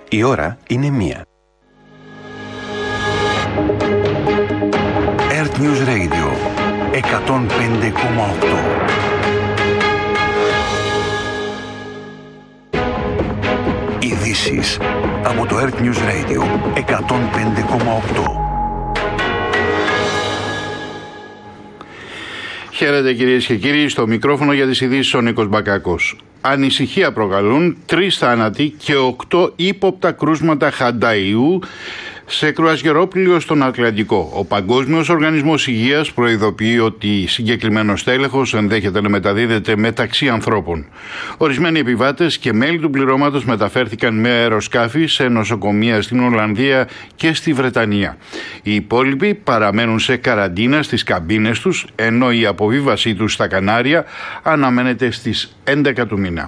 Η ώρα είναι 1. Earth News Radio 105,8. Ειδήσεις από το Earth News Radio 105,8. Χαίρετε κυρίες και κύριοι, στο μικρόφωνο για τις ειδήσεις ο Νίκος Μπακάκος. Ανησυχία προκαλούν 3 θάνατοι και 8 ύποπτα κρούσματα χανταϊού σε κρουαζιερόπλοιο στον Ατλαντικό. Ο Παγκόσμιος Οργανισμός Υγείας προειδοποιεί ότι συγκεκριμένος τέλεχος ενδέχεται να μεταδίδεται μεταξύ ανθρώπων. Ορισμένοι επιβάτες και μέλη του πληρώματος μεταφέρθηκαν με αεροσκάφη σε νοσοκομεία στην Ολλανδία και στη Βρετανία. Οι υπόλοιποι παραμένουν σε καραντίνα στις καμπίνες τους, ενώ η αποβίβασή τους στα Κανάρια αναμένεται στις 11 του μήνα.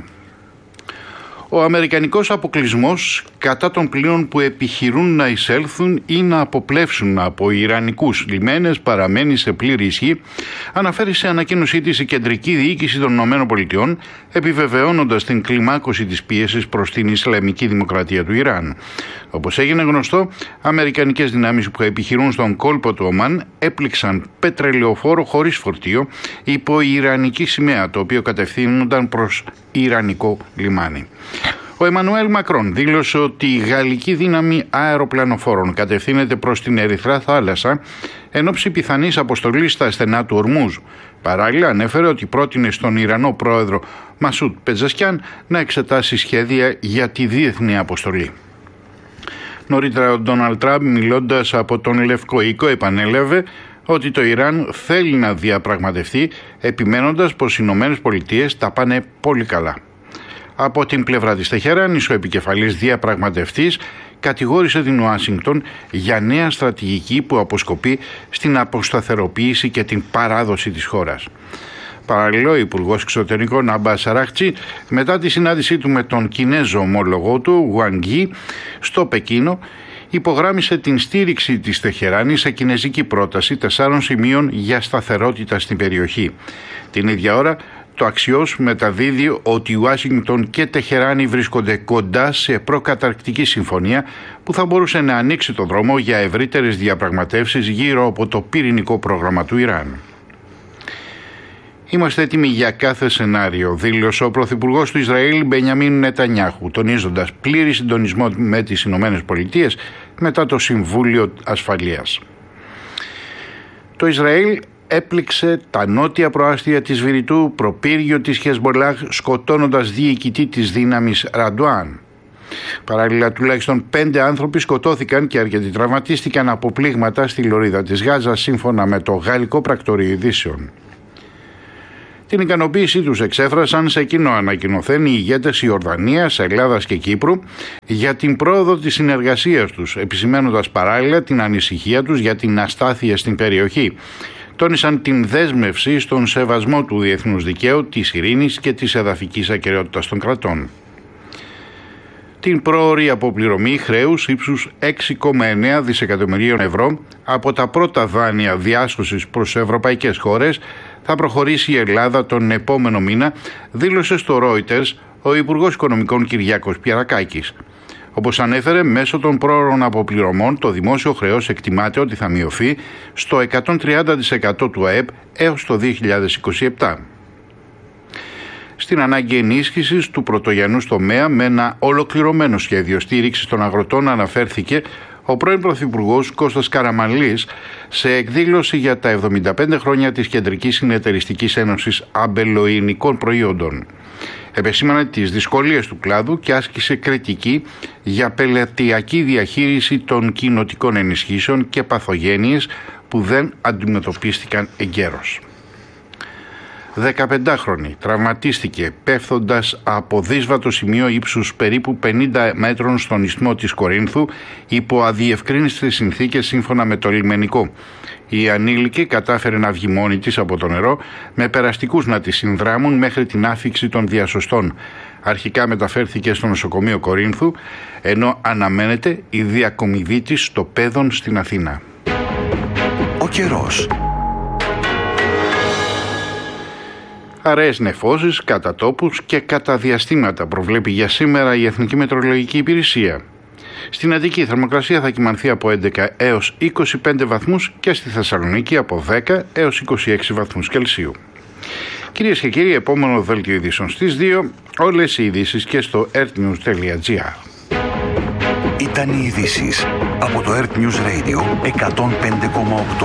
Ο αμερικανικός αποκλεισμός κατά των πλοίων που επιχειρούν να εισέλθουν ή να αποπλεύσουν από ιρανικούς λιμένες παραμένει σε πλήρη ισχύ, αναφέρει σε ανακοίνωσή της η Κεντρική Διοίκηση των ΗΠΑ, επιβεβαιώνοντας την κλιμάκωση της πίεσης προς την Ισλαμική Δημοκρατία του Ιράν. Όπως έγινε γνωστό, αμερικανικές δυνάμεις που επιχειρούν στον κόλπο του Ομάν έπληξαν πετρελαιοφόρο χωρίς φορτίο υπό ιρανική σημαία, το οποίο κατευθύνονταν προς ιρανικό λιμάνι. Ο Εμμανουέλ Μακρόν δήλωσε ότι η γαλλική δύναμη αεροπλανοφόρων κατευθύνεται προς την Ερυθρά θάλασσα εν ώψη πιθανής αποστολής στα στενά του Ορμούζ. Παράλληλα ανέφερε ότι πρότεινε στον Ιρανό πρόεδρο Μασούτ Πεζεσκιάν να εξετάσει σχέδια για τη διεθνή αποστολή. Νωρίτερα ο Ντόναλντ Τραμπ, μιλώντας από τον Λευκό Οίκο, επανέλαβε ότι το Ιράν θέλει να διαπραγματευτεί, επιμένοντας πως οι ΗΠΑ τα πάνε πολύ καλά. Από την πλευρά της Τεχεράνης, ο επικεφαλής διαπραγματευτής κατηγόρησε την Ουάσιγκτον για νέα στρατηγική που αποσκοπεί στην αποσταθεροποίηση και την παράδοση της χώρας. Παραλληλό, ο Υπουργός Εξωτερικών Αμπάς Αράχτσι, μετά τη συνάντησή του με τον Κινέζο ομόλογό του, Γουαν Γκί, στο Πεκίνο, υπογράμμισε την στήριξη της Τεχεράνης σε κινέζικη πρόταση 4 σημείων για σταθερότητα στην περιοχή. Την ίδια ώρα, το Αξιός μεταδίδει ότι η Ουάσιγκτον και Τεχεράνη βρίσκονται κοντά σε προκαταρκτική συμφωνία που θα μπορούσε να ανοίξει το δρόμο για ευρύτερες διαπραγματεύσεις γύρω από το πυρηνικό πρόγραμμα του Ιράν. Είμαστε έτοιμοι για κάθε σενάριο, δήλωσε ο Πρωθυπουργός του Ισραήλ Μπενιαμίν Νετανιάχου, τονίζοντας πλήρη συντονισμό με τις ΗΠΑ μετά το Συμβούλιο Ασφαλείας. Το Ισραήλ έπληξε τα νότια προάστια της Βηρητού, προπύργιο της Χεσμολάχ, σκοτώνοντας διοικητή της δύναμης Ραντουάν. Παράλληλα, τουλάχιστον 5 άνθρωποι σκοτώθηκαν και αρκετοί τραυματίστηκαν από πλήγματα στη λωρίδα της Γάζας, σύμφωνα με το Γαλλικό Πρακτορείο Ειδήσεων. Την ικανοποίησή τους εξέφρασαν σε κοινό ανακοινωθέν οι ηγέτες Ιορδανίας, Ελλάδας και Κύπρου για την πρόοδο της συνεργασίας τους, επισημαίνοντας παράλληλα την ανησυχία τους για την αστάθεια στην περιοχή. Τόνισαν την δέσμευση στον σεβασμό του διεθνούς δικαίου, της ειρήνης και της εδαφικής ακεραιότητας των κρατών. Την πρόωρη αποπληρωμή χρέους ύψους 6,9 δισεκατομμυρίων ευρώ από τα πρώτα δάνεια διάσωσης προς ευρωπαϊκές χώρες θα προχωρήσει η Ελλάδα τον επόμενο μήνα, δήλωσε στο Reuters ο Υπουργός Οικονομικών Κυριάκος Πιερακάκης. Όπως ανέφερε, μέσω των πρόωρων αποπληρωμών το δημόσιο χρέος εκτιμάται ότι θα μειωθεί στο 130% του ΑΕΠ έως το 2027. Στην ανάγκη ενίσχυσης του πρωτογενούς τομέα με ένα ολοκληρωμένο σχέδιο στήριξης των αγροτών αναφέρθηκε ο πρώην Πρωθυπουργός Κώστας Καραμανλής σε εκδήλωση για τα 75 χρόνια της Κεντρικής Συνεταιριστικής Ένωσης Αμπελοϊνικών Προϊόντων. Επεσήμανε τις δυσκολίες του κλάδου και άσκησε κριτική για πελατειακή διαχείριση των κοινοτικών ενισχύσεων και παθογένειες που δεν αντιμετωπίστηκαν εγκαίρως. 15χρονη τραυματίστηκε πέφτοντας από δύσβατο σημείο ύψους περίπου 50 μέτρων στον ισθμό της Κορίνθου υπό αδιευκρίνιστες συνθήκες, σύμφωνα με το λιμενικό. Η ανήλικη κατάφερε να βγει μόνη της από το νερό με περαστικούς να τη συνδράμουν μέχρι την άφιξη των διασωστών. Αρχικά μεταφέρθηκε στο νοσοκομείο Κορίνθου, ενώ αναμένεται η διακομιδή της στο Πέδον στην Αθήνα. Ο καιρός. Αραιές νεφώσεις κατά τόπους και κατά διαστήματα προβλέπει για σήμερα η Εθνική Μετεωρολογική Υπηρεσία. Στην Αττική η θερμοκρασία θα κυμανθεί από 11 έως 25 βαθμούς και στη Θεσσαλονίκη από 10 έως 26 βαθμούς Κελσίου. Κυρίες και κύριοι, επόμενο δέλτιο ειδήσεων στις 2, όλες οι ειδήσεις και στο earthnews.gr. Ήταν οι ειδήσεις από το Earth News Radio 105,8.